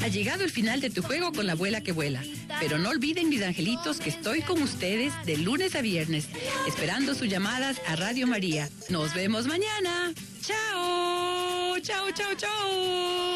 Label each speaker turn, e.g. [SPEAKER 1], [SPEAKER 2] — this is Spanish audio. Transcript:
[SPEAKER 1] Ha llegado el final de tu juego con la abuela que vuela. Pero no olviden, mis angelitos, que estoy con ustedes de lunes a viernes, esperando sus llamadas a Radio María. Nos vemos mañana. ¡Chao! ¡Chao, chao, chao!